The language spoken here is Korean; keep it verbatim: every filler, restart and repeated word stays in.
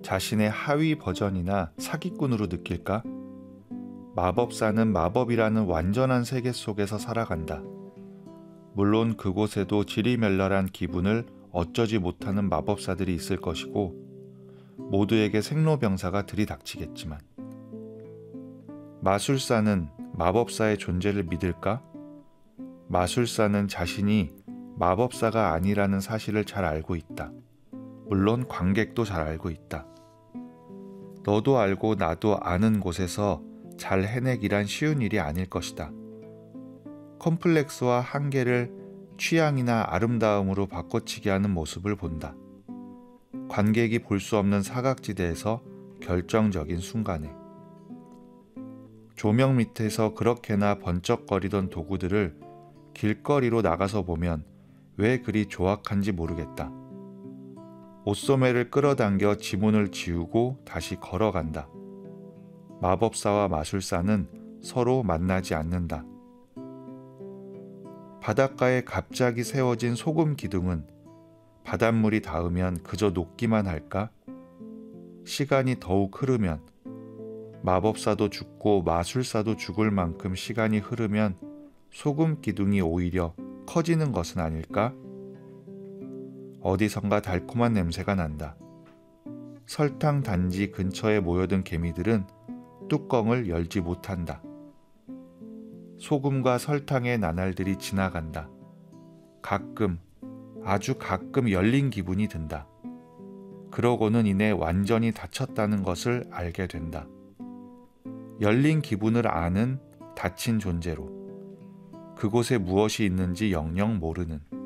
자신의 하위 버전이나 사기꾼으로 느낄까? 마법사는 마법이라는 완전한 세계 속에서 살아간다. 물론 그곳에도 지리멸렬한 기분을 어쩌지 못하는 마법사들이 있을 것이고 모두에게 생로병사가 들이닥치겠지만 마술사는 마법사의 존재를 믿을까? 마술사는 자신이 마법사가 아니라는 사실을 잘 알고 있다. 물론 관객도 잘 알고 있다. 너도 알고 나도 아는 곳에서 잘 해내기란 쉬운 일이 아닐 것이다. 컴플렉스와 한계를 취향이나 아름다움으로 바꿔치기 하는 모습을 본다. 관객이 볼 수 없는 사각지대에서 결정적인 순간에 조명 밑에서 그렇게나 번쩍거리던 도구들을 길거리로 나가서 보면 왜 그리 조악한지 모르겠다. 옷소매를 끌어당겨 지문을 지우고 다시 걸어간다. 마법사와 마술사는 서로 만나지 않는다. 바닷가에 갑자기 세워진 소금 기둥은 바닷물이 닿으면 그저 녹기만 할까? 시간이 더욱 흐르면 마법사도 죽고 마술사도 죽을 만큼 시간이 흐르면 소금 기둥이 오히려 커지는 것은 아닐까? 어디선가 달콤한 냄새가 난다. 설탕 단지 근처에 모여든 개미들은 뚜껑을 열지 못한다. 소금과 설탕의 나날들이 지나간다. 가끔, 아주 가끔 열린 기분이 든다. 그러고는 이내 완전히 닫혔다는 것을 알게 된다. 열린 기분을 아는 닫힌 존재로 그곳에 무엇이 있는지 영영 모르는